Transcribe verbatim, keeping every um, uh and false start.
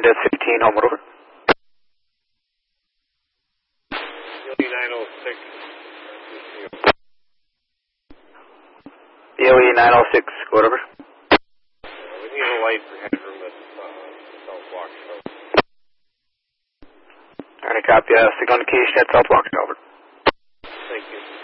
Death fifteen, Homewood, over. nine oh six. B O E nine oh six, go over. We need a light for headroom at uh, South Walk Show. Alright, copy. Uh, signal indication at South Walk, over. Thank you.